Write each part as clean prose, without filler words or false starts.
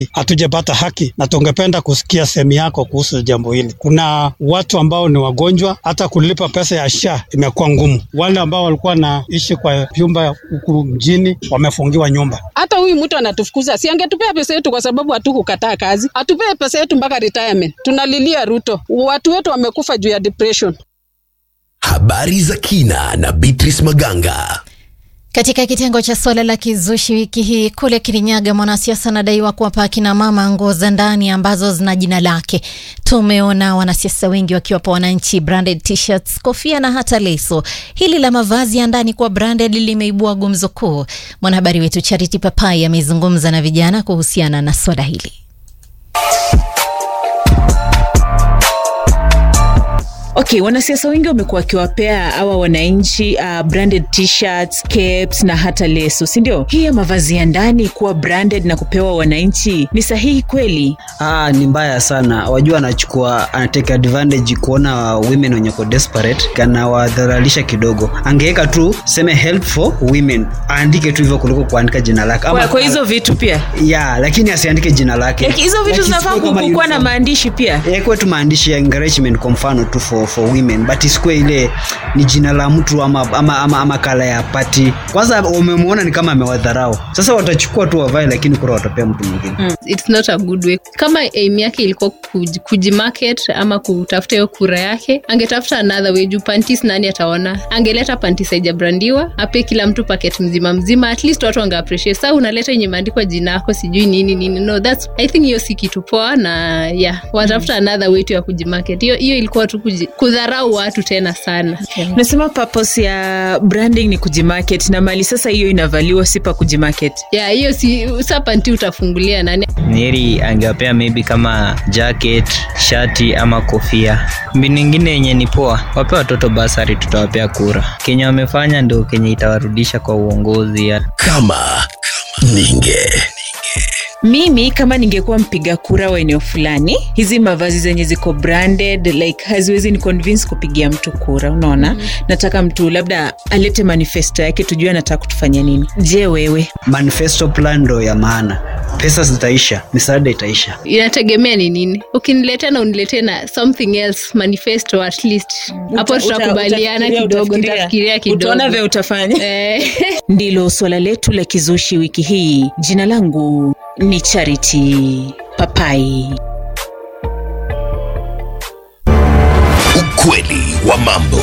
hatujapata haki, na tungependa kusikia sehemu yako kuhusu jambo hili. Kuna watu ambao ni wagonjwa, hata kulipa pesa ya SHA imekuwa ngumu. Wale ambao walikuwa naishi kwa vyumba huku mjini wamefungiwa nyumba. Hata huyu mtu anatufukuza, si angetupea pesa yetu kwa sababu hatukukataa kazi. Atupee pesa yetu mpaka retirement. Tunalilia Ruto. Watu wetu wamekufa juu ya depression. Habari za kina na Beatrice Maganga. Katika kitengo cha swala la kizushi wiki hii kule Kirinyaga, mwanasiasa anadaiwa kuwapa akina mama nguo za ndani ambazo zina jina lake. Tumeona wanasiasa wengi wakiwapa wananchi branded t-shirts, kofia na hata leso. Hili la mavazi ya ndani kwa branded limeibua gumzo kuu. Mwanahabari wetu Charity Papai amezungumza na vijana kuhusiana na swala hili. Okay, wanasiasa wengi wamekuwa wakiwapea hawa wananchi branded t-shirts, caps na hata leso, si ndio? Hii ya mavazi ya ndani kuwa branded na kupewa wananchi ni sahihi kweli? Ni mbaya sana. Wajua anatake advantage kuona women wenye ko desperate, kana wadharalisha kidogo. Angeweka tu seme help for women, aandike tu hivyo kuliko kuandika jina lake. Kwa hizo vitu pia? Yeah, lakini asiandike jina lake. Hizo vitu zinafaa kuwa na maandishi pia. Kwa tu maandishi ya encouragement kwa mfano tu for women, but isikwe ile ni jina la mtu ama kala ya party. Kwanza umemwona ni kama amewadharau. Sasa watachukua tu wavae, lakini kura watapea mtu mwingine. It's not a good way. Kama aim yake ilikuwa kujimarket ama kutafuta hiyo kura yake, angetafuta another way. Juu panties nani ataona? Angeleta panties haijabrandiwa, ape kila mtu packet mzima, at least watu wanga appreciate. Sasa unaleta yenye imeandikwa jina lako sijui nini. No, that's, I think hiyo si kitu poa, na watafuta another way tu ya kujimarket. Hiyo ilikuwa tu kudharau watu tena sana. Unasema purpose ya branding ni kujimarket, na mali sasa hiyo inavaliwa sipa kujimarket. Hiyo si panty utafungulia nani? Neri angewapea maybe kama jacket, shati ama kofia. Mbinu nyingine yenye ni poa, wape watoto basari, tutawapea kura. Kenya wamefanya ndio Kenya itawarudisha kwa uongozi ya. Kama Mimi kama ningekuwa mpiga kura wa eneo fulani, hizi mavazi zenye ziko branded like haziwezi ni convince kupigia mtu kura, unaona? Nataka mtu labda alete manifesto yake tujue anataka kutufanya nini. Je, wewe? Manifesto plan ndo ya maana. Pesa zitaisha, misaada itaisha. Inategemea ni nini. Ukiniletea na uniletee na something else, manifesto at least. Hapo tutakubaliana kidogo, nitafikiria kidogo. Utaona vile utafanya. Ndilo swala letu la kizushi wiki hii. Jina langu ni Charity Papai. Ukweli wa mambo.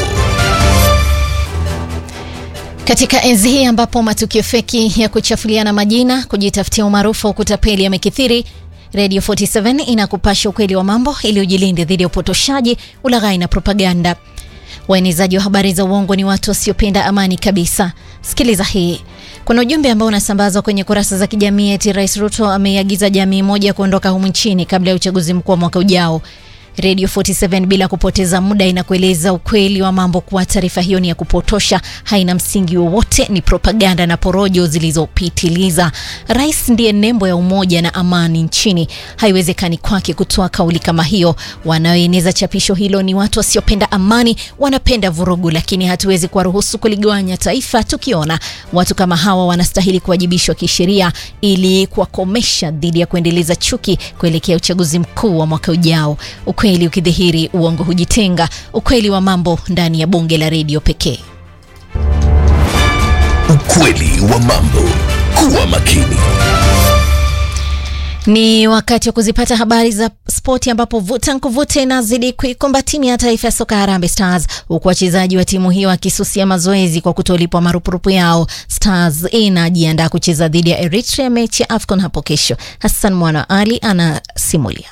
Katika enzi hii ambapo matukio feki ya kuchafuliana majina, kujitafutia umaarufu au kutapeli yamekithiri, Radio 47 inakupasha ukweli wa mambo ili ujilinde dhidi ya upotoshaji, ulaghai na propaganda. Waenezaji wa habari za uongo ni watu wasiopenda amani kabisa. Sikiliza hii. Kuna ujumbe ambao unasambazwa kwenye kurasa za kijamii eti Rais Ruto ameiagiza jamii moja kuondoka humu nchini kabla ya uchaguzi mkuu wa mwaka ujao. Radio 47 bila kupoteza muda inakueleza ukweli wa mambo kuwa taarifa hiyo ni ya kupotosha, haina msingi wowote, ni propaganda na porojo zilizopitiliza. Rais ndiye nembo ya umoja na amani nchini. Haiwezekani kwake kutoa kauli kama hiyo. Wanaoeneza chapisho hilo ni watu wasiopenda amani, wanapenda vurugu, lakini hatuwezi kuwaruhusu kuligawanya taifa. Tukiona watu kama hawa wanastahili kuwajibishwa kisheria ili kuwakomesha dhidi ya kuendeleza chuki kuelekea uchaguzi mkuu wa mwaka ujao. Ukweli ukidhihiri, uongo hujitenga. Ukweli wa mambo ndani ya bunge la redio pekee. Ukweli wa mambo. Kuwa makini. Ni wakati wa kuzipata habari za spoti ambapo vuta nkuvute inazidi kuikumba timu ya taifa ya soka Harambee Stars, huku wachezaji wa timu hiyo wakisusia mazoezi kwa kutolipwa marupurupu yao. Stars inajiandaa kucheza dhidi ya Eritrea mechi ya AFCON hapo kesho. Hassan Mwana Ali anasimulia.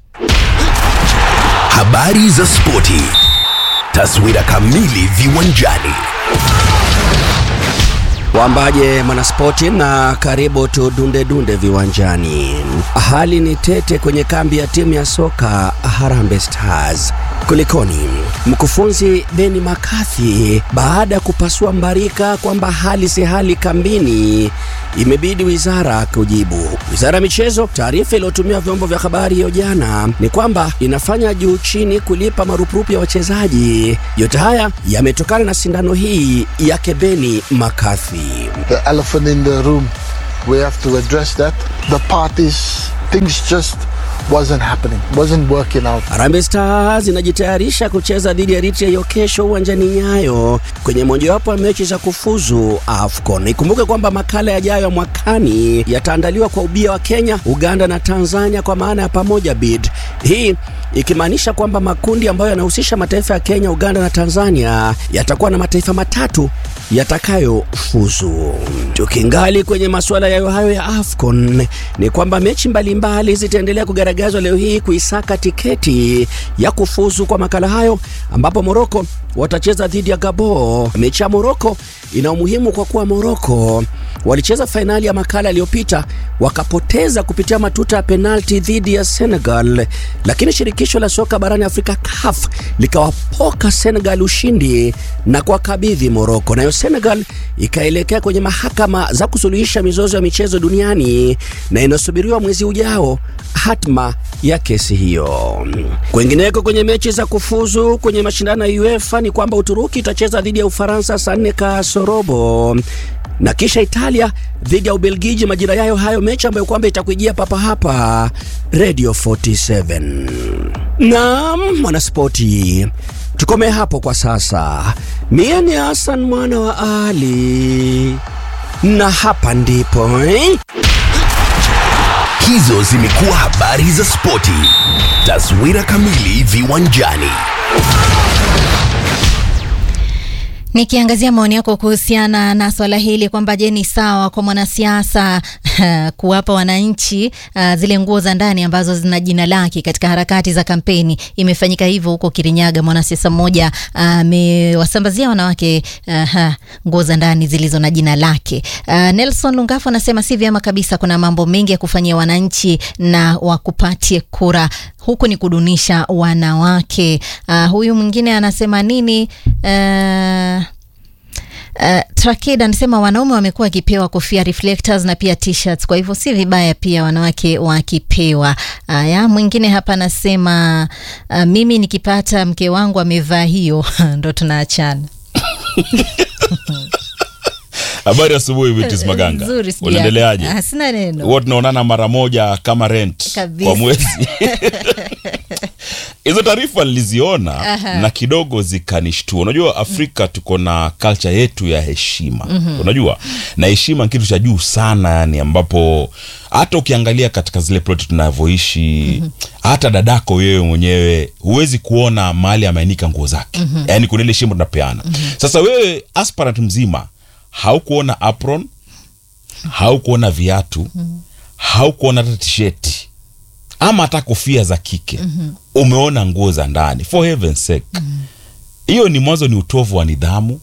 Habari za spoti. Taswira kamili viwanjani. Wambaje mwanaspoti na karibu tu dunde viwanjani. Hali ni tete kwenye kambi ya timu ya soka Harambee Stars. Kulikoni? Mkufunzi Benni McCarthy baada ya kupasua mbarika kwamba hali si hali kambini, imebidi wizara kujibu. Wizara ya michezo, taarifa iliyotumia vyombo vya habari hiyo jana ni kwamba inafanya juu chini kulipa marupurupu ya wachezaji. Yote haya yametokana na sindano hii yake Benni McCarthy. The elephant in the room, we have to address that. The parties things just wasn't happening, wasn't working out. Harambee Stars inajitayarisha kucheza dhidi ya Eritrea hiyo kesho uwanjani Nyayo kwenye mojawapo ya mechi za kufuzu AFCON. Ikumbuke kwamba makala yajayo mwakani yataandaliwa kwa ubia wa Kenya, Uganda na Tanzania kwa maana ya pamoja bid. Hii ikimaanisha kwamba makundi ambayo yanahusisha mataifa ya Kenya, Uganda na Tanzania yatakuwa na mataifa matatu yatakayofuzu. Tukingali kwenye masuala hayo ya AFCON, ni kwamba mechi mbalimbali zitaendelea kugaragazwa leo hii kuisaka tiketi ya kufuzu kwa makala hayo, ambapo Morocco watacheza dhidi ya Gabon. Mechi ya Morocco ina umuhimu kwa kuwa Morocco walicheza fainali ya makala iliyopita wakapoteza kupitia matuta ya penalti dhidi ya Senegal, lakini shirikisho la soka barani Afrika CAF likawapoka Senegal ushindi na kuwakabidhi Morocco. Nayo Senegal ikaelekea kwenye mahakama za kusuluhisha mizozo ya michezo duniani na inasubiriwa mwezi ujao hatma ya kesi hiyo. Kwingineko kwenye mechi za kufuzu kwenye mashindano ya UEFA ni kwamba Uturuki itacheza dhidi ya Ufaransa saa 4 kasorobo na kisha Italia dhidi ya Ubelgiji majira yayo hayo, mechi ambayo kwamba itakujia papa hapa Radio 47. Naam, mwanaspoti, tukome hapo kwa sasa. Mie ni Hassan mwana wa Ali na hapa ndipo Hizo zimekuwa habari za spoti. Taswira kamili viwanjani. Nikiangazia maoni yako kuhusiana na swala hili kwamba je, ni sawa kwa mwanasiasa kuwapa wananchi zile nguo za ndani ambazo zina jina lake katika harakati za kampeni. Imefanyika hivyo huko Kirinyaga, mwanasiasa mmoja amewasambazia wanawake nguo za ndani zilizo na jina lake. Nelson Lungafu anasema si vyema kabisa, kuna mambo mengi ya kufanyia wananchi na wakupatie kura, huku ni kudunisha wanawake. Huyu mwingine anasema nini? Trakid anasema wanaume wamekuwa wakipewa kofia reflectors na pia t-shirts, kwa hivyo si vibaya pia wanawake wakipewa. Mwingine hapa anasema mimi nikipata mke wangu amevaa hiyo ndo tunaachana. Habari asubuhi Vitis Maganga. Unaendeleaje? Hasina neno. Wote tunaonana mara moja kama rent kwa mwezi. Hizo taarifa niliziona na kidogo zikanishtua. Unajua Afrika tuko na culture yetu ya heshima. Unajua? Na heshima kitu cha juu sana, yani ambapo hata ukiangalia katika zile plot tunavoishi, hata dadako wewe mwenyewe huwezi kuona mahali ameinika nguo zake. Yaani kuna ile heshima tunapeana. Sasa wewe aspirant mzima haukuona apron, haukuona viatu, haukuona hata t-shirt ama hata kofia za kike. Umeona nguo za ndani. For heaven's sake. Hiyo ni mwanzo, ni utovu wa nidhamu,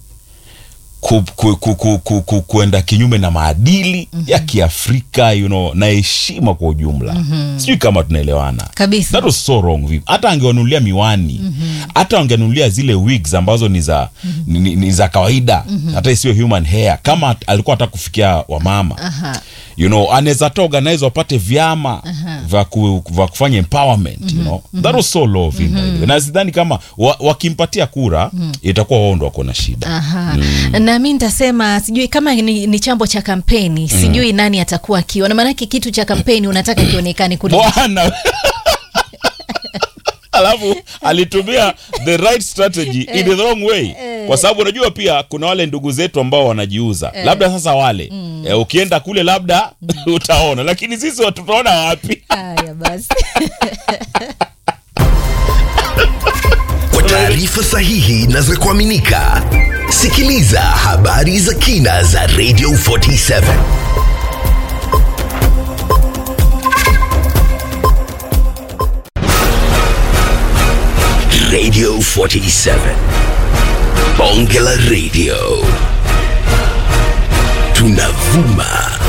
kuenda kinyume na maadili ya Kiafrika, na heshima kwa ujumla. Sijui kama tunaelewana kabisa. That was so wrong. Hata angewanunulia miwani, hata angewanunulia zile wigs ambazo ni za kawaida, hata isiyo human hair, kama alikuwa hata kufikia wamama. Anaweza ta organize wapate vyama vya kufanya empowerment. That was so low. Na sidhani kama wakimpatia kura itakuwa wao ndio wako na shida. Na mimi nitasema sijui kama ni chambo cha kampeni, sijui nani atakuwa akiona, maana kitu cha kampeni unataka kionekane kule. Bwana alafu alitumia the right strategy in the wrong way. Kwa sababu unajua pia kuna wale ndugu zetu ambao wanajiuza. Labda sasa wale ukienda kule labda utaona, lakini sisi tutaona wapi? Haya basi. Kwa taarifa sahihi na za kuaminika, sikiliza habari za kina za Radio 47. Radio 47. Bonge la Radio. Tunavuma